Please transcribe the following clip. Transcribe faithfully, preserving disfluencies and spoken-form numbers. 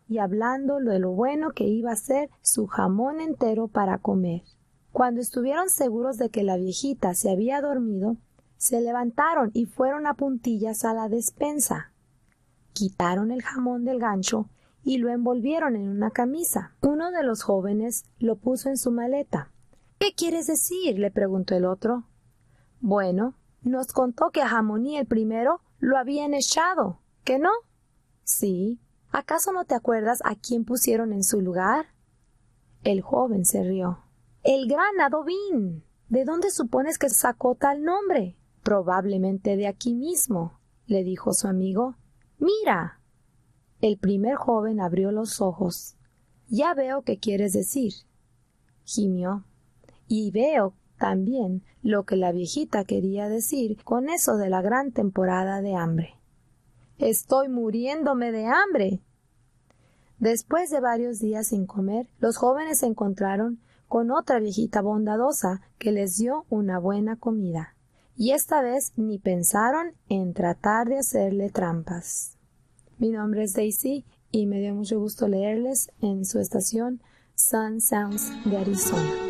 y hablando de lo bueno que iba a ser su jamón entero para comer. Cuando estuvieron seguros de que la viejita se había dormido, se levantaron y fueron a puntillas a la despensa. Quitaron el jamón del gancho y lo envolvieron en una camisa. Uno de los jóvenes lo puso en su maleta. —¿Qué quieres decir? —le preguntó el otro. —Bueno, nos contó que a Jamoní el primero lo habían echado. ¿Que no? —Sí. ¿Acaso no te acuerdas a quién pusieron en su lugar? El joven se rió. —El gran Adobín. ¿De dónde supones que sacó tal nombre? —Probablemente de aquí mismo —le dijo su amigo—. —Mira. El primer joven abrió los ojos. —Ya veo qué quieres decir —gimió—. Y veo también lo que la viejita quería decir con eso de la gran temporada de hambre. —Estoy muriéndome de hambre. Después de varios días sin comer, los jóvenes se encontraron con otra viejita bondadosa que les dio una buena comida. Y esta vez ni pensaron en tratar de hacerle trampas. Mi nombre es Daisy y me dio mucho gusto leerles en su estación Sun Sounds de Arizona.